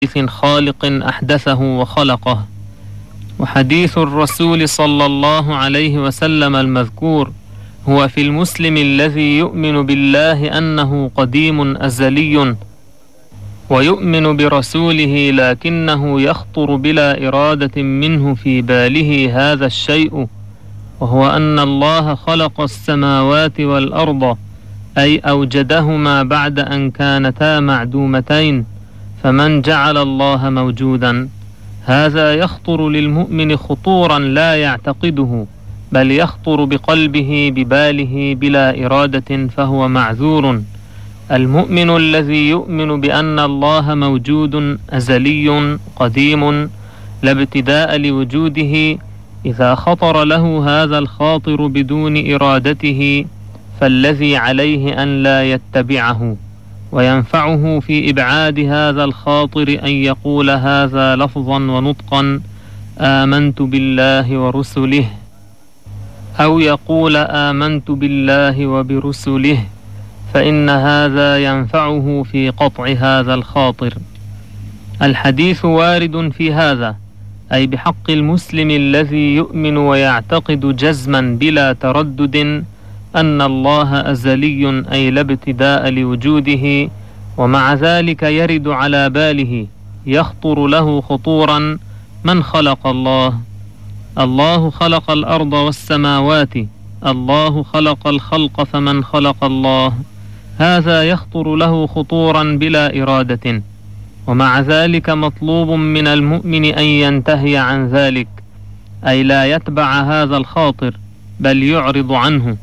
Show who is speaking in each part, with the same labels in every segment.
Speaker 1: خالق أحدثه وخلقه. وحديث الرسول صلى الله عليه وسلم المذكور هو في المسلم الذي يؤمن بالله أنه قديم أزلي ويؤمن برسوله، لكنه يخطر بلا إرادة منه في باله هذا الشيء، وهو أن الله خلق السماوات والأرض، أي أوجدهما بعد أن كانتا معدومتين، فمن جعل الله موجودا هذا يخطر للمؤمن خطورا لا يعتقده، بل يخطر بقلبه بباله بلا إرادة، فهو معذور. المؤمن الذي يؤمن بأن الله موجود أزلي قديم لا ابتداء لوجوده، إذا خطر له هذا الخاطر بدون إرادته فالذي عليه أن لا يتبعه، وينفعه في إبعاد هذا الخاطر أن يقول هذا لفظا ونطقا: آمنت بالله ورسله، أو يقول آمنت بالله وبرسله، فإن هذا ينفعه في قطع هذا الخاطر. الحديث وارد في هذا، أي بحق المسلم الذي يؤمن ويعتقد جزما بلا تردد أن الله أزلي، أي لا ابتداء لوجوده، ومع ذلك يرد على باله يخطر له خطورا: من خلق الله؟ الله خلق الأرض والسماوات، الله خلق الخلق، فمن خلق الله؟ هذا يخطر له خطورا بلا إرادة، ومع ذلك مطلوب من المؤمن أن ينتهي عن ذلك، أي لا يتبع هذا الخاطر بل يعرض عنه.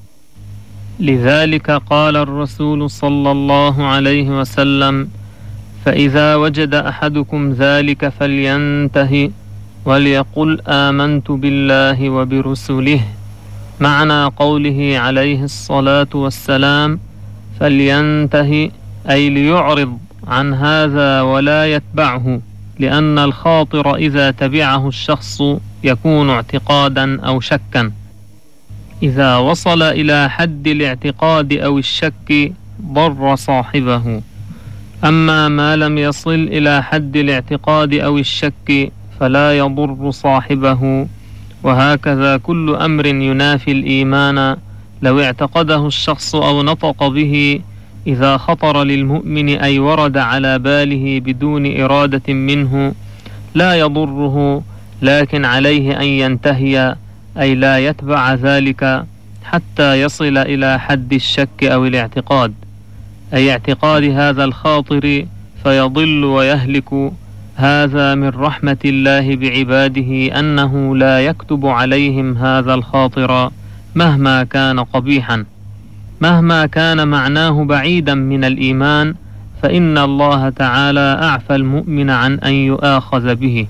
Speaker 1: لذلك قال الرسول صلى الله عليه وسلم: فإذا وجد أحدكم ذلك فلينتهي وليقل آمنت بالله وبرسله. معنى قوله عليه الصلاة والسلام فلينتهي، أي ليعرض عن هذا ولا يتبعه، لأن الخاطر إذا تبعه الشخص يكون اعتقادا أو شكا. إذا وصل إلى حد الاعتقاد أو الشك ضر صاحبه، أما ما لم يصل إلى حد الاعتقاد أو الشك فلا يضر صاحبه. وهكذا كل أمر ينافي الإيمان لو اعتقده الشخص أو نطق به، إذا خطر للمؤمن أي ورد على باله بدون إرادة منه لا يضره، لكن عليه أن ينتهي، أي لا يتبع ذلك حتى يصل إلى حد الشك أو الاعتقاد، أي اعتقاد هذا الخاطر، فيضل ويهلك. هذا من رحمة الله بعباده أنه لا يكتب عليهم هذا الخاطر مهما كان قبيحا، مهما كان معناه بعيدا من الإيمان، فإن الله تعالى أعفى المؤمن عن أن يؤاخذ به.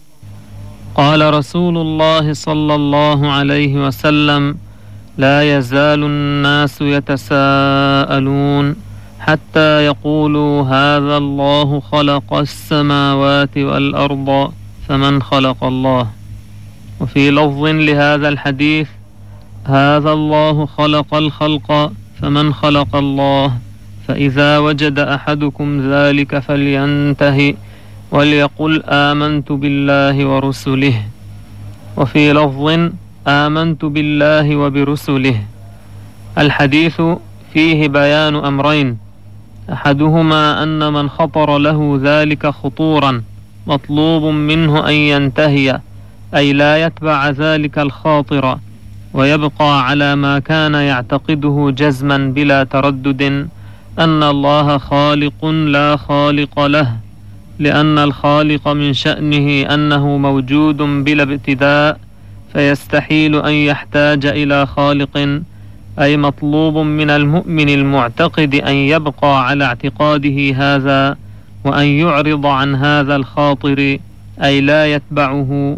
Speaker 1: قال رسول الله صلى الله عليه وسلم: لا يزال الناس يتساءلون حتى يقولوا هذا الله خلق السماوات والأرض، فمن خلق الله؟ وفي لفظ لهذا الحديث: هذا الله خلق الخلق، فمن خلق الله؟ فإذا وجد أحدكم ذلك فلينتهي وليقل آمنت بالله ورسله. وفي لفظ: آمنت بالله وبرسله. الحديث فيه بيان أمرين: أحدهما أن من خطر له ذلك خطورا مطلوب منه أن ينتهي، أي لا يتبع ذلك الخاطر، ويبقى على ما كان يعتقده جزما بلا تردد أن الله خالق لا خالق له، لأن الخالق من شأنه أنه موجود بلا ابتداء، فيستحيل أن يحتاج إلى خالق. أي مطلوب من المؤمن المعتقد أن يبقى على اعتقاده هذا، وأن يعرض عن هذا الخاطر، أي لا يتبعه،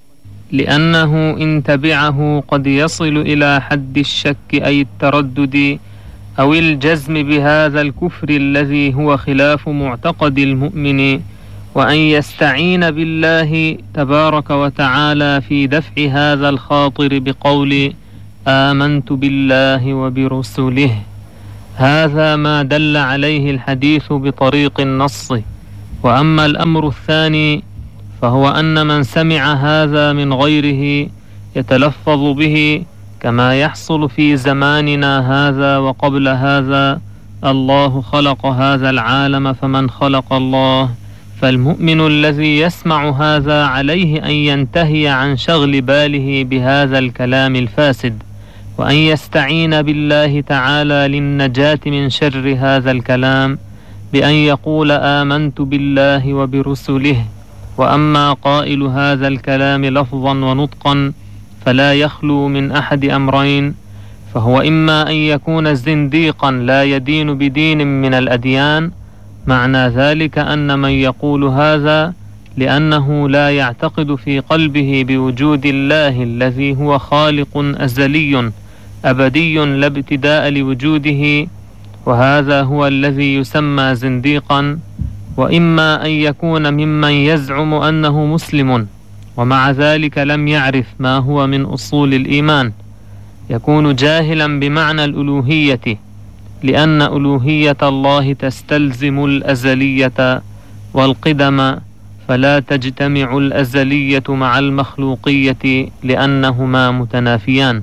Speaker 1: لأنه إن تبعه قد يصل إلى حد الشك، أي التردد، أو الجزم بهذا الكفر الذي هو خلاف معتقد المؤمن، وأن يستعين بالله تبارك وتعالى في دفع هذا الخاطر بقول آمنت بالله وبرسله. هذا ما دل عليه الحديث بطريق النص، وأما الأمر الثاني فهو أن من سمع هذا من غيره يتلفظ به كما يحصل في زماننا هذا وقبل هذا: الله خلق هذا العالم فمن خلق الله. فالمؤمن الذي يسمع هذا عليه أن ينتهي عن شغل باله بهذا الكلام الفاسد، وأن يستعين بالله تعالى للنجاة من شر هذا الكلام بأن يقول آمنت بالله وبرسله. وأما قائل هذا الكلام لفظا ونطقا فلا يخلو من أحد أمرين: فهو إما أن يكون زنديقا لا يدين بدين من الأديان، معنى ذلك أن من يقول هذا لأنه لا يعتقد في قلبه بوجود الله الذي هو خالق أزلي أبدي لا ابتداء لوجوده، وهذا هو الذي يسمى زنديقا. وإما أن يكون ممن يزعم أنه مسلم ومع ذلك لم يعرف ما هو من أصول الإيمان، يكون جاهلا بمعنى الألوهية، لأن ألوهية الله تستلزم الأزلية والقدم، فلا تجتمع الأزلية مع المخلوقية لأنهما متنافيان.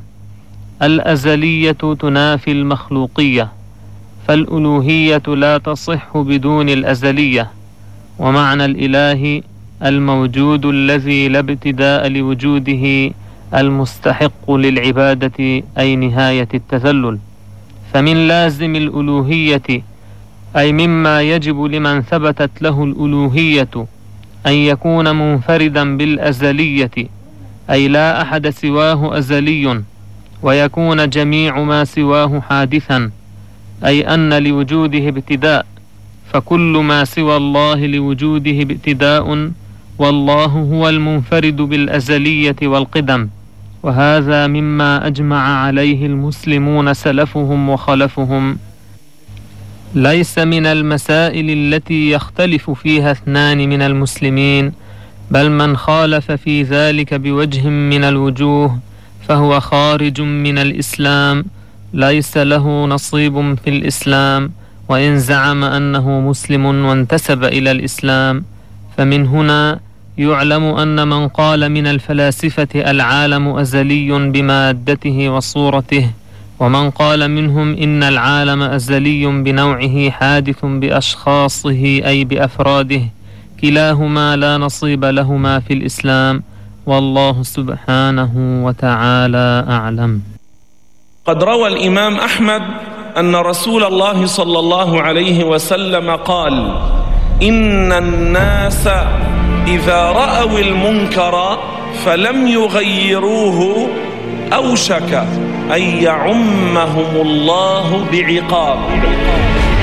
Speaker 1: الأزلية تنافي المخلوقية، فالألوهية لا تصح بدون الأزلية. ومعنى الإله الموجود الذي لا ابتداء لوجوده المستحق للعبادة، أي نهاية التذلل. فمن لازم الألوهية، أي مما يجب لمن ثبتت له الألوهية، أن يكون منفردا بالأزلية، أي لا أحد سواه أزلي، ويكون جميع ما سواه حادثا، أي أن لوجوده ابتداء، فكل ما سوى الله لوجوده ابتداء، والله هو المنفرد بالأزلية والقدم. وهذا مما أجمع عليه المسلمون سلفهم وخلفهم، ليس من المسائل التي يختلف فيها اثنان من المسلمين، بل من خالف في ذلك بوجه من الوجوه فهو خارج من الإسلام، ليس له نصيب في الإسلام، وإن زعم أنه مسلم وانتسب إلى الإسلام. فمن هنا يعلم أن من قال من الفلاسفة العالم أزلي بمادته وصورته، ومن قال منهم إن العالم أزلي بنوعه حادث بأشخاصه أي بأفراده، كلاهما لا نصيب لهما في الإسلام، والله سبحانه وتعالى أعلم.
Speaker 2: قد روى الإمام أحمد أن رسول الله صلى الله عليه وسلم قال: إن الناس إذا رأوا المنكر فلم يغيروه أوشك أن يعمهم الله بعقاب.